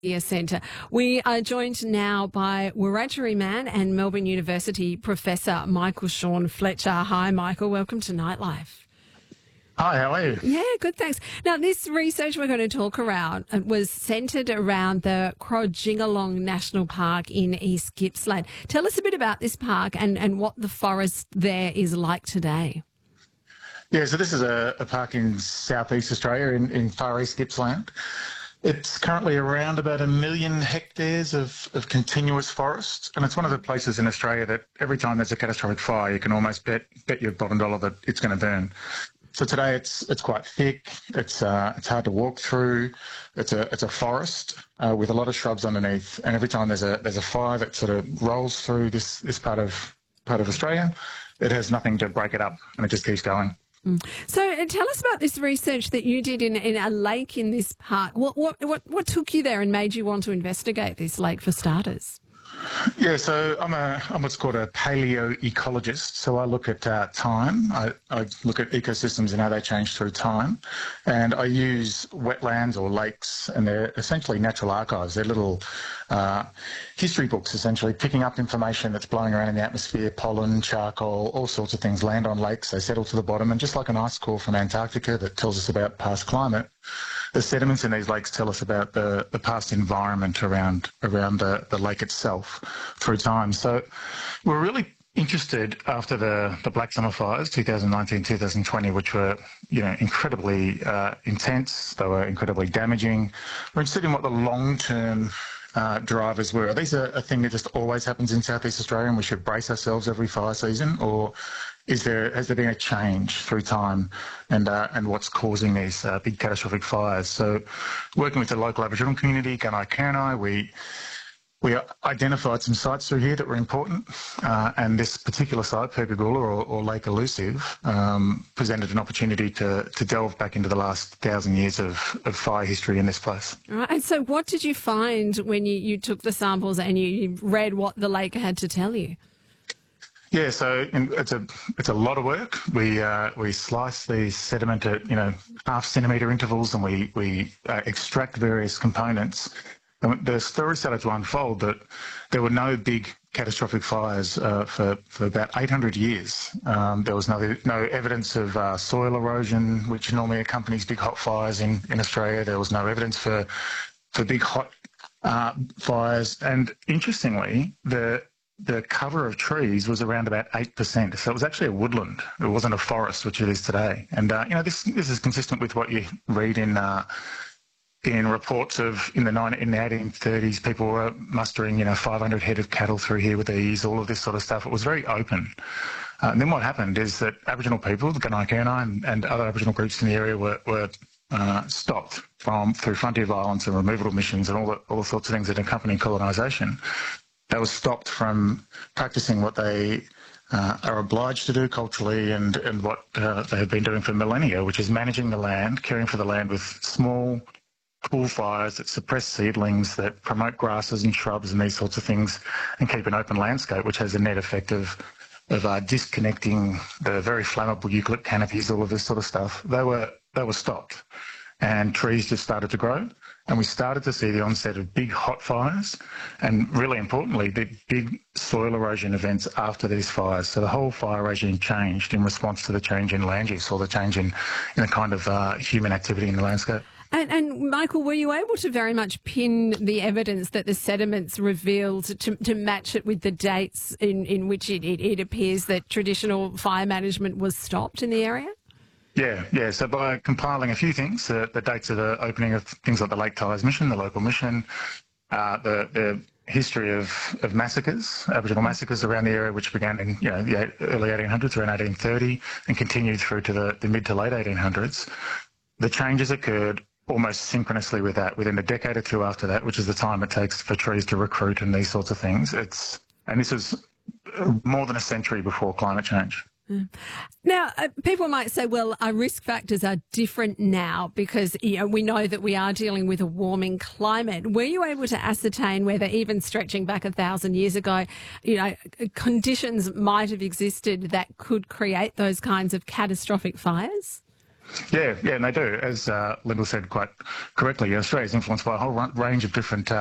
Centre. We are joined now by Wiradjuri man and Melbourne University Professor Michael Sean Fletcher. Hi, Michael. Welcome to Nightlife. Hi, how are you? Yeah, good, thanks. Now, this research we're going to talk around was centred around the Crowjingalong National Park in East Gippsland. Tell us a bit about this park and what the forest there is like today. Yeah, so this is a park in southeast Australia in far east Gippsland. It's currently around about 1 million hectares of continuous forest, and it's one of the places in Australia that every time there's a catastrophic fire, you can almost bet your bottom dollar that it's going to burn. So today it's quite thick. It's hard to walk through. It's a forest with a lot of shrubs underneath, and every time there's a fire that sort of rolls through this part of Australia, it has nothing to break it up, and it just keeps going. So tell us about this research that you did in a lake in this park. What took you there and made you want to investigate this lake for starters? Yeah, so I'm what's called a paleoecologist. So I look at time. I look at ecosystems and how they change through time, and I use wetlands or lakes, and they're essentially natural archives. They're little history books, essentially picking up information that's blowing around in the atmosphere, pollen, charcoal, all sorts of things land on lakes. They settle to the bottom, and just like an ice core from Antarctica that tells us about past climate, the sediments in these lakes tell us about the past environment around the lake itself through time. So we're really interested after the Black Summer fires, 2019, 2020, which were, incredibly intense. They were incredibly damaging. We're interested in what the long-term drivers were. Are these a thing that just always happens in Southeast Australia and we should brace ourselves every fire season, or has there been a change through time and what's causing these big catastrophic fires? So working with the local Aboriginal community, Gunai Kurnai, we identified some sites through here that were important, and this particular site, Purgagula or Lake Elusive, presented an opportunity to delve back into the last 1,000 years of fire history in this place. Right. And so what did you find when you took the samples and you read what the lake had to tell you? Yeah, so it's a lot of work. We slice the sediment at half centimetre intervals, and we extract various components. And the story started to unfold that there were no big catastrophic fires for about 800 years. There was no evidence of soil erosion, which normally accompanies big hot fires in Australia. There was no evidence for big hot fires, and interestingly, the cover of trees was around about 8%. So it was actually a woodland. It wasn't a forest, which it is today. And, this is consistent with what you read in reports of in the 1830s, people were mustering, 500 head of cattle through here with ease, all of this sort of stuff. It was very open. And then what happened is that Aboriginal people, the Gunai Kurnai and other Aboriginal groups in the area were stopped through frontier violence and removal missions and all the sorts of things that accompany colonisation. They were stopped from practicing what they are obliged to do culturally and what they have been doing for millennia, which is managing the land, caring for the land with small, cool fires that suppress seedlings, that promote grasses and shrubs and these sorts of things, and keep an open landscape, which has a net effect of disconnecting the very flammable eucalypt canopies, all of this sort of stuff. They were stopped, and trees just started to grow. And we started to see the onset of big hot fires and, really importantly, the big soil erosion events after these fires. So the whole fire regime changed in response to the change in land use or the change in the kind of human activity in the landscape. And Michael, were you able to very much pin the evidence that the sediments revealed to match it with the dates in which it appears that traditional fire management was stopped in the area? Yeah. So by compiling a few things, the dates of the opening of things like the Lake Tyers Mission, the local mission, the history of massacres, Aboriginal massacres around the area, which began in the early 1800s, around 1830, and continued through to the mid to late 1800s. The changes occurred almost synchronously with that, within a decade or two after that, which is the time it takes for trees to recruit and these sorts of things. And this is more than a century before climate change. Now, people might say, well, our risk factors are different now because we know that we are dealing with a warming climate. Were you able to ascertain whether, even stretching back 1,000 years ago, conditions might have existed that could create those kinds of catastrophic fires? Yeah, and they do. As Lyndall said quite correctly, Australia is influenced by a whole range of different